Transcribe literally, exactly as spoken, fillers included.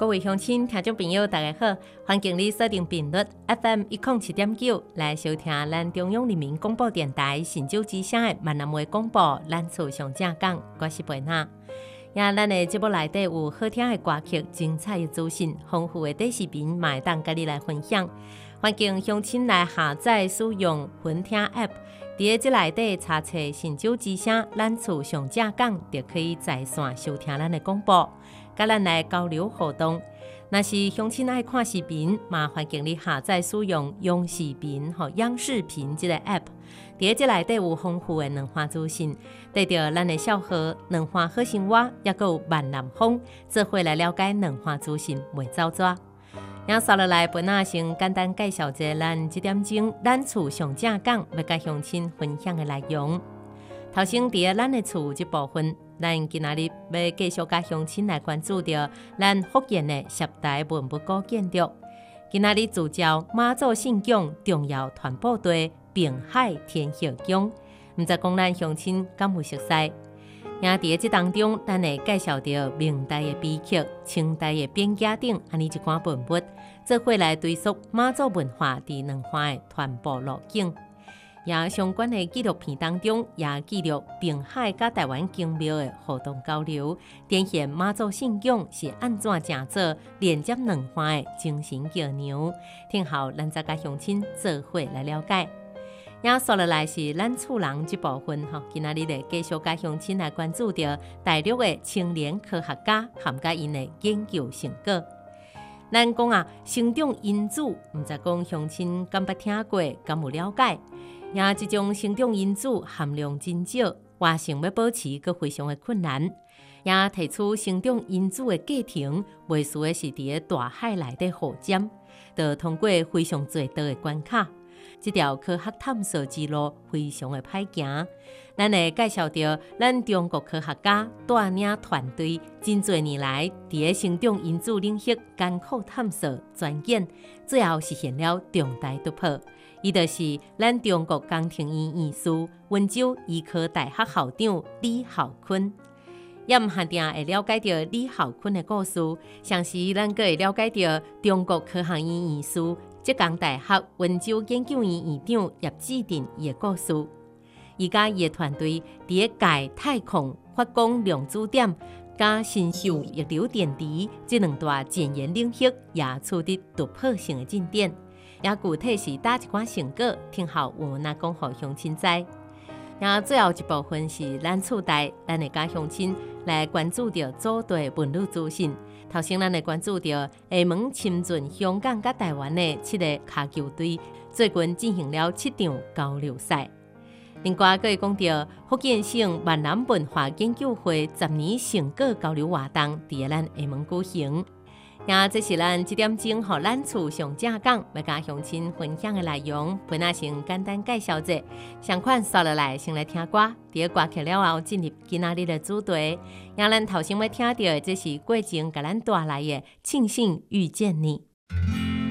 各位乡亲、听众朋友，大家好！欢迎你锁定频率 F M 一零七点九来收听咱中央人民广播电台神州之声的闽南话广播。咱厝上正讲，我是贝娜。呀，咱的节目内底有好听的歌曲、精彩的资讯、丰富的短视频，嘛会当甲你来分享。欢迎乡亲来下载使用云听 App， 伫个即内底查册神州之声，咱厝上正讲，就可以在线收听咱的广播。甲咱来交流互动，若是乡亲爱看视频，嘛欢迎你下载使用央视频和央视频这个 app。伫个即内底有丰富的两岸资讯，得到咱的小河两岸好生活，也有万南风，做伙来了解两岸资讯袂走抓。然后刷落来，本仔先简单介绍一下咱这点钟咱厝上正讲要甲乡亲分享的内容。头先伫个咱的厝这部分，咱今仔日要继续甲乡亲来关注到咱福建的十大文物古建筑。今仔日聚焦妈祖信仰重要团部队滨海天后宫，毋知讲咱乡亲敢有熟悉？也伫个这当中，咱会介绍到明代的碑刻、清代的匾额等安尼一寡文物，做伙来追溯妈祖文化伫两岸的传播路径。也相关的纪录片当中，也记录滨海甲台湾经庙的互动交流，展现妈祖信仰是安怎成做连接两岸的精神桥梁。听后，咱再甲乡亲做伙来了解。也刷落来是咱厝人这部分吼，今仔日咧继续甲乡亲来关注到大陆的青年科学家含甲因的研究成果。咱讲啊，成长因子，毋知讲乡亲敢捌听过，敢有了解？也这种成长因子含量真少，活性要保持佫非常的困难。也提出成长因子的过程，袂输的是伫个大海内底互占，就通过非常侪道的关卡。这条科学探索之路非常的歹行。咱会介绍到咱中国科学家带领团队真侪年来伫个成长因子领域艰苦探索钻研，最后实现了重大突破。伊就是咱中国工程院院士、温州医科大学校长李浩坤。也毋限定会了解到李浩坤的故事，像是咱阁会了解到中国科学院院士、浙江大学温州研究院院长叶志定伊的故事。伊甲伊的团队伫个界太空、发光量子点、甲新秀液流电池这两大前沿领域也取得突破性的进展。也具体是打一寡成果，听后有哪讲互乡亲知。然后最后一部分是咱厝内，咱会甲乡亲来关注到组队文旅资讯。头先咱会关注到厦门亲近香港甲台湾的七个卡球队，最近进行了七场交流赛。另外，阁会讲到福建省闽南文化研究会十年成果交流活动伫个咱厦门举行。也这是咱这点钟和咱厝上正讲要甲乡亲分享的内容，本仔先简单介绍者。相款刷落来，先来听歌。伫个歌曲了后，进入今仔日的主题。也咱头先要听到的，这是过程甲咱带来的庆幸遇见你。